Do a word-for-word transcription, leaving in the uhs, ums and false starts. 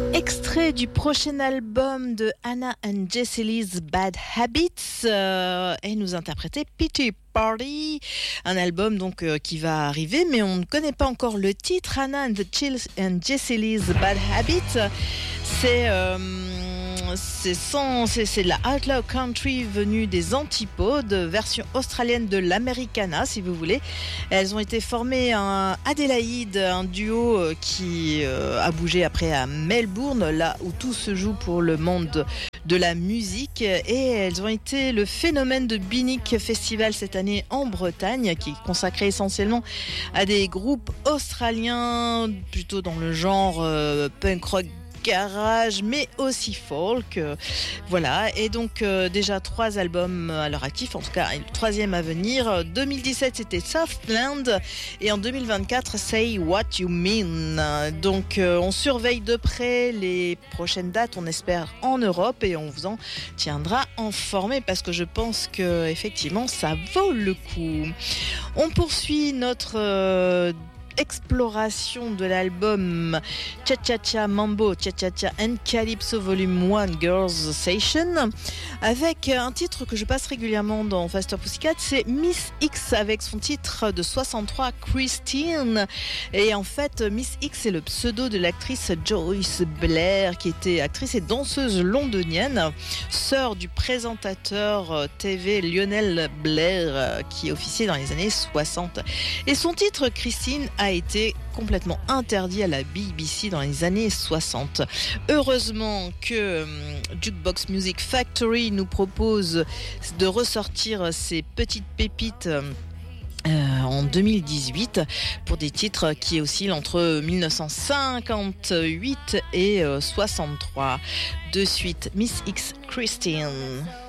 Extrait du prochain album de Hannah and Jesse Lee's Bad Habits euh, et nous interpréter Pity Party, un album donc euh, qui va arriver, mais on ne connaît pas encore le titre. Hannah and, the Chills and Jesse Lee's Bad Habits, c'est euh, c'est, sans, c'est, c'est de la Outlaw Country venue des Antipodes, version australienne de l'Americana si vous voulez. Elles ont été formées à Adélaïde, un duo qui euh, a bougé après à Melbourne, là où tout se joue pour le monde de la musique, et elles ont été le phénomène de Binic Festival cette année en Bretagne, qui est consacré essentiellement à des groupes australiens plutôt dans le genre euh, punk rock garage, mais aussi folk, euh, voilà. Et donc euh, déjà trois albums à leur actif, en tout cas le troisième à venir. deux mille dix-sept c'était Southland, et en deux mille vingt-quatre Say What You Mean. Donc euh, on surveille de près les prochaines dates, on espère en Europe, et on vous en tiendra informé, parce que je pense que effectivement ça vaut le coup. On poursuit notre euh, exploration de l'album Cha Cha Cha Mambo, Cha Cha Cha and Calypso Volume un Girls Session, avec un titre que je passe régulièrement dans Faster Pussycat, c'est Miss X avec son titre de soixante-trois, Christine. Et en fait, Miss X est le pseudo de l'actrice Joyce Blair, qui était actrice et danseuse londonienne, sœur du présentateur T V Lionel Blair, qui officiait dans les années soixante. Et son titre Christine a été complètement interdit à la B B C dans les années soixante. Heureusement que um, Jukebox Music Factory nous propose de ressortir ces petites pépites euh, en deux mille dix-huit pour des titres qui oscillent entre dix-neuf cent cinquante-huit et euh, soixante-trois. De suite, Miss X, Christine.